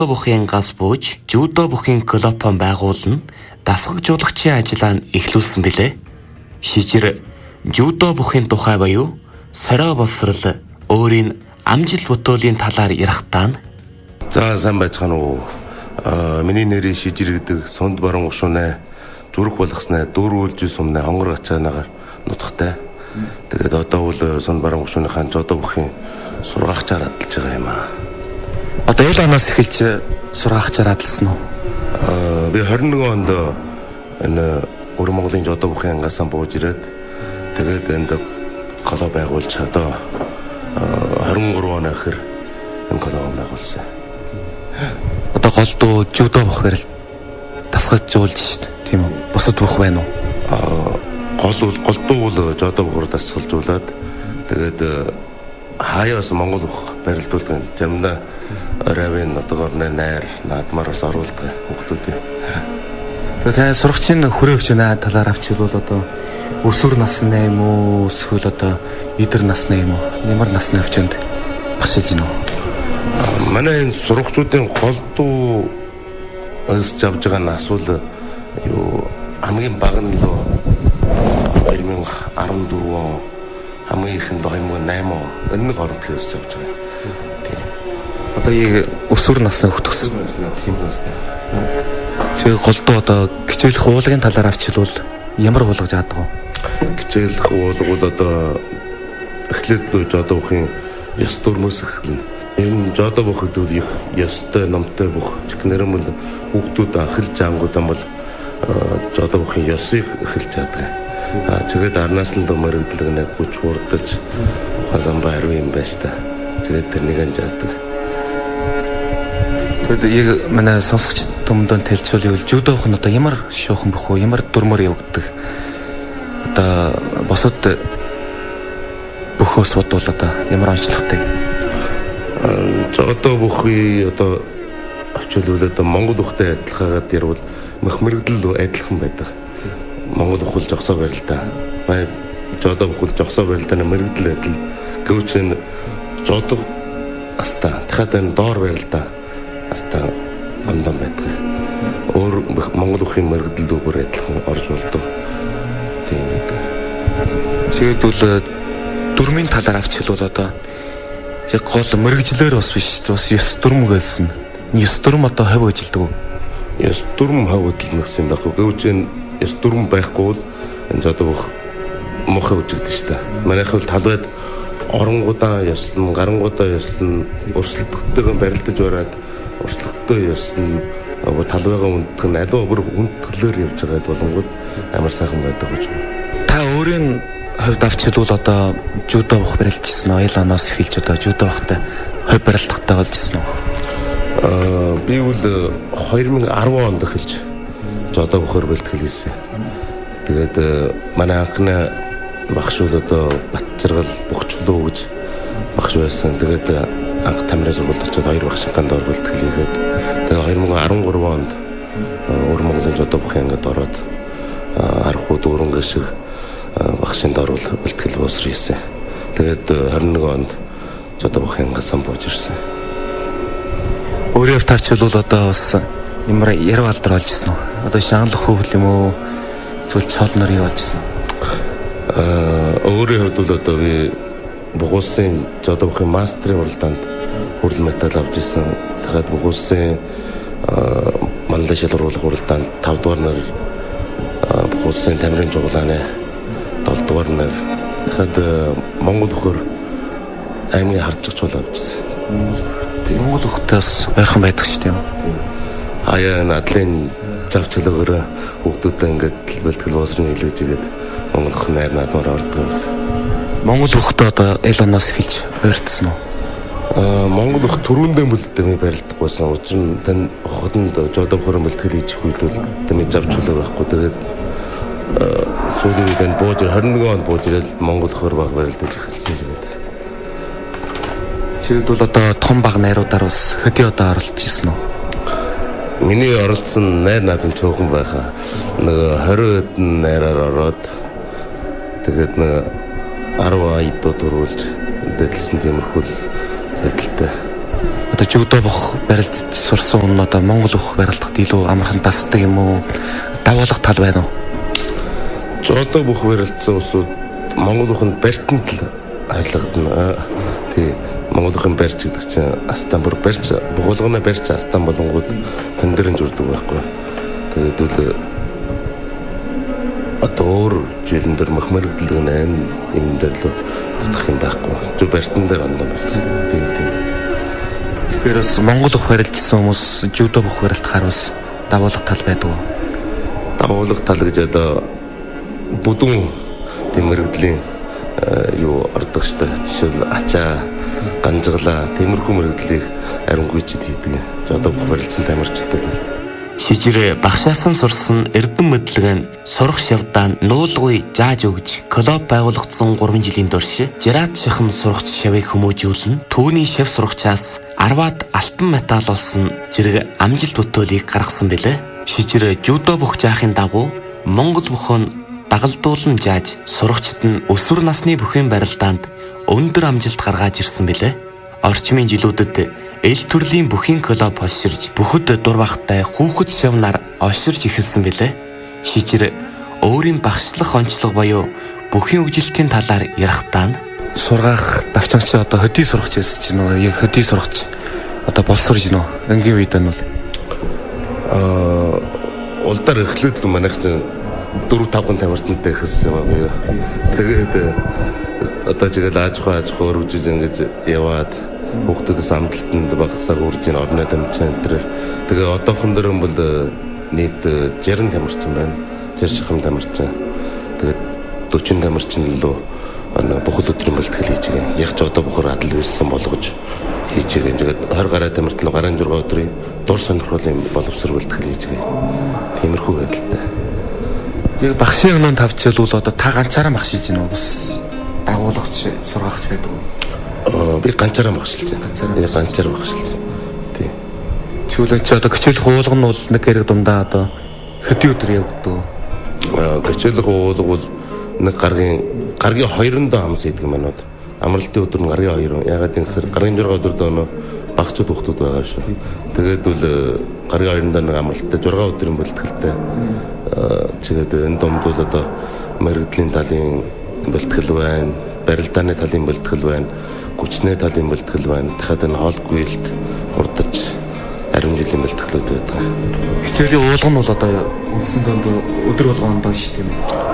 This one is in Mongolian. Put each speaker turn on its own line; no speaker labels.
Бүхийн газ бууж, жюдо бүхийн клубын байгуулна, дасгагжуулагчийн ажиллагаа нь эхлүүлсэн билээ. Шижир жюдо бүхийн тухай буюу сорой боловсрол өөрийн амжилт бүтээлийн талаар ярихтаа.
За сайн байцгаана уу. Миний нэрийг Шижир гэдэг сонд баруун гушуунаа зүрх болгоснаа дөрвөлж сумнаа хонгор ачаанагаар нутгатай. Тэгээд одоо бол сонд баруун гушууныхаа жюдо бүхийн сургагчаар адилж байгаа юм аа.
Одоо ил оноос эхэлж сургагчаар адилсан уу?
Би 21 онд энэ Өр Монголын жюдо бүхийн ангаас бууж ирээд тэгээд энд клуб байгуулж одоо 23 он ахэр энэ клуб байгуулсан.
Одоо голдуу жюдо бүх барил дасгажуулж шít тийм үү? Бусад бүх байна уу?
Голдуу бол жюдо бүгээр дасгалжуулаад тэгээд хаяас Монгол бүх барилдуулдаг замна оройн одоогоор найр наадмаараас оруулдаг хүмүүстэй.
Тэгээд сурагчийн хүрээ өвчнөө талаар авчвал одоо өсвөр насны юм уу эсвэл одоо идэр насны юм уу? Ямар насны өвчнөд багшилж гинэ үү?
Манай энэ сурагчдын голдуу өсөж авж байгаа нас бол юу хамгийн бага нь л 2014 он хамгийн их нь 2008 он энэ хооронд өсөж авж байгаа.
Одоо өсвөр насны хөвтгсөн. Чи голдуу одоо хичээлэх уулын талаар авчилвал ямар уулгаж аадаг вэ?
Хичээлэх уулга бол одоо эхлээд л жюдо бүхийн ёс дүрмээс эхэлнэ. Ер нь жюдо бүх хөдөл их ёстой номтой бүх чигнэрмэл хүүхдүүд анхэлж ангуудаа бол жюдо бүхийн ёсыг эхэлж аадаг. Тэгээд арнаас нь мөрөгдлөг нэг хүч хурдаж хазамбай харуу юм байж та. Тэгээд тэрнийг анжаадаг.
Тэгээд манай сонсогч дүмдэн тэлцүүл жюдо бүхэн одоо ямар шуухан бөх үү? Ямар дүрмөр явагддаг? Одоо босод бөхөөс бодвол одоо ямар онцлогтой?
Жюдо бүхий одоо авчилвал одоо Монгол бүхтэй адилхаагаад ярил мах мэрэгдэл адилхан байдаг. Монгол бүхэл жогсоо барилдаа. Бай жюдо бүхэл жогсоо барилдааны мэрэгдэл адил. Гэвч энэ жюдо аста дахиад энэ доор барилдаа аста ондан байдаг. Өөр Монгол бүхийн мэрэгдэл бүр адилхан орж болдог. Тийм байдаг.
Тэгвэл дүрмийн талаар авчилвал одоо яг гол мэрэгжлэр бас биш бас ёс дүрм гэлсэн. Ёс дүрм одоо хав ажилдаг уу?
Ёс дүрм хав ажилна гэсэн юм байхгүй. Гэвч энэ ёс дүрм байхгүй бол энэ жюдо бүх мохоо үжигдэж шүү дээ. Манайх бол талбайд оронгуудаа ёслон, гарангуудаа ёслон, өрсөлдөлтөйгөө барилдаж бараад урсгалтай ёс нь талбайгаа үндэх нь аливаа бүр үндгэлээр явж байгаад болонгод амар сайхан байдаг гэж байна.
Та өөрийн хувьд авчилвал одоо жюдо бүх барилжсэн уу? Ил оноос эхэлж одоо жюдо бухтай хувь барилдахтай болжсэн үү?
Би бол 2010 онд эхэлж жюдо бухаар бэлтгэл хийсэн. Тэгээд манай анхны багш бол одоо Батчиргал Бухчлуу гэж багш байсан. Тэгээд анх тамирын сургуульд очиод 2 багшийн дор бэлтгэл хийгээд тэгээ 2013 онд Өр Монголын жюдо бүхийн ангид ороод архуу дүүрэн шиг багшийн дор бэлтгэл боловсрол хийсэн. Тэгээд 21 онд жюдо бүхийн ангаас бууж ирсэн.
Өөрөө таарчвал одоо бас ямар яруу алдар болж ирсэн үү? Одоо шаналх хөвл юм уу? Эсвэл цол нарын болж ирсэн үү?
Өөрийн хувьд бол одоо би Бугуулсын жюдо бүхийн мастрын уралдаанд хүрэл медаль авч ирсэн. Тэгэхээр Бугуулсын манлай шалгаруулах уралдаанд 5 дугаар нар Бугуулсын тамирын жуглааны 7 дугаар нар тэгэхээр Монгол бүхөр аймгийн хардчигч бол авч ирсэн.
Монгол бүхтээс ойрхон байдаг ч тийм.
Хаяа надлын завч хөлөөгөөр хүүхдүүдэд ингээд бэлтгэл боловсрын хэлж игээд Монгол бүхэн найр наадмаар ордог юмсан.
Монгол бүхтээ одоо ил оноос эхэлж ойртсон уу?
Монгол бүх төрөндөө мөлдөө барилдахгүйсэн. Учир нь тань хотод жюдо бүхэн бэлтгэл хийж их үед бол таны завч хөлөө байхгүй. Тэгээд сүүлийн үед бууж 21 онд бууж ирэл Монгол хөр баг барилдаж эхэлсэн тэгээд.
Чигд бол одоо том баг найруудаар бас хөдөө одоо оролцож ирсэн үү?
Миний оролцсон найр наадам цөөхөн байхаа. Нэг 20 хэдэн найраар ороод тэгээд нэг 10 айдууд өрүүлж дэдэлсэн тиймэрхүү байдалтай.
одоо жүгдөө бох барилд сурсан хүн одоо Монгол бох барилдахад илүү амархан дасдаг юм уу? Дагуулга тал байна уу?
Жодоо бох барилдсан усуд Монгол бохын барьтанд л харьлагдана. Тий Монгол бохын барьч гэдэг чинь астан бүр барьч бугуулганы барьч астан болонгууд тань дээр нь журдаг байхгүй. Тэгээд үл одоо өөр жилэн дээр мах мэрэгдэл гэнэ юм дээр л тутах юм байхгүй. Зүг барьтан дээр ондоо байсан. Тий.
Тэгэхээр бас Монгол бох барилжсан хүмүүс жүгдөө бох барилдахаар бас дагуулга тал байдаг уу?
Дагуулга тал гэж одоо бүдүүн тийм мэрэгдлийн юу ордог штэ. Жишээл ачаа, ганжглаа, тиймэрхүү мэрэгдлийг арингуйчд хийдэг. Одоо бох барилдсан тамирчдаг.
Шижирэ багшаасан сурсан эрдэм мэдлэг нь сурах шавдаан нуулгүй зааж өгж клуб байгуулагдсан 3 жилийн турш Жират шахам сурагч шавыг хүмүүжүүлэн түүний шав сурагчаас 10-аад алтан металл болсон зэрэг амжилт бүтээлийг гаргасан бэлээ. Шижирэ жүдо бөх жаахын дагуу Монгол бохоо дагалдуулан зааж сурагчид нь өсвөр насны бүхэн барилдаанд өндөр амжилт гаргаж ирсэн бэлээ. Орчмын жилүүдэд эл төрлийн бүхийн клуб холширж бүхэд дур бахтай хүүхэд шавнаар олширч эхэлсэн бэлээ. Шижир өөрийн багшлах онцлог буюу бүхийн үгжилтийн талаар ярихтаа сургаах давчангч одоо хөдий сурагч байсан чинь нөгөө яг хөдий сурагч одоо боловсрож гинөө энгийн үед нь бол
улдаар эхлээд л манайх чинь 4-5 тамирчтай ихсэн юм аа. Тэгээд одоо жигээл ааж хаа өргөжж ингэж яваад хүүхдүүдээс амталтанд багасаар үрж ийн орны тамирчин энэ. Тэгээ одоохон дөрөн бол нийт 60 тамирчин байна. 60 шахам тамирчин. Тэгээд 40 тамирчин лөө бухал өдрийн бэлтгэл хийж байгаа. Яг ч одоо бухаар адал ирсэн болгож хийж байгаа. Тэгээд 20 гаруй тамирчин гарын 6 өдрийн дур сонирхолын боловсрол бэлтгэл хийж байгаа. Тиймэрхүү байдалтай.
Яг багшийн өнөөнд тавьчихвал одоо та ганцаараа багшиж гинөө бас дагуулгач сургаагч байдаг уу?
Би ганцаараа багшилж байна. Ганцаараа багшилж байна. Тий.
Тэгвэл чи одоо хичээлэх уулга нь бол нэг хэрэг дундаа одоо хөдөө өдөр явагдав.
Хичээлэх уулга бол нэг гаргийн 2-нд хамс идэг манад. Амралтын өдөр нь гаргийн 2. Ягаад гэвэл гаргийн 6 өдөрд өнөө багцуд хүүхдүүд байгаа шүү. Тэгээд бол гаргийн 2-нд нэг амралттай 6 өдрийн бэлтгэлтэй. Тэгээд энэ домд бол одоо мэрэгдлийн талын бэлтгэл байна, барилдааны талын бэлтгэл байна, гүчний талын бэлтгэл байна. Дахиад энэ хоолгүйлт урдаж ариун жилийн бэлтгэлүүд байдаг.
Хичээлийн уулга нь бол одоо үндсэн дөнд өдөр болгоонд шүү дээ.